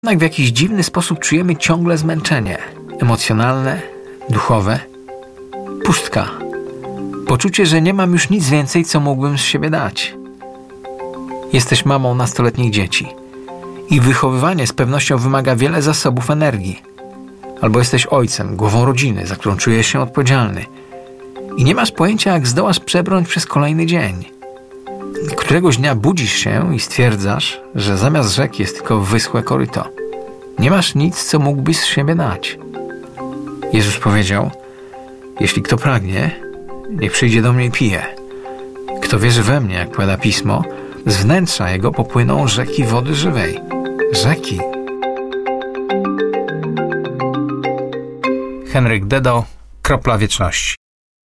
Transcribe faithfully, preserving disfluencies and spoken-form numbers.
Jednak w jakiś dziwny sposób czujemy ciągle zmęczenie emocjonalne, duchowe, pustka, poczucie, że nie mam już nic więcej, co mógłbym z siebie dać. Jesteś mamą nastoletnich dzieci. Ich wychowywanie z pewnością wymaga wiele zasobów energii. Albo jesteś ojcem, głową rodziny, za którą czujesz się odpowiedzialny i nie masz pojęcia, jak zdołasz przebrnąć przez kolejny dzień. Któregoś dnia budzisz się i stwierdzasz, że zamiast rzek jest tylko wyschłe koryto. Nie masz nic, co mógłbyś z siebie dać. Jezus powiedział: jeśli kto pragnie, niech przyjdzie do mnie i pije. Kto wierzy we mnie, jak powiada Pismo, z wnętrza jego popłyną rzeki wody żywej. Rzeki. Henryk Dedo, Kropla Wieczności.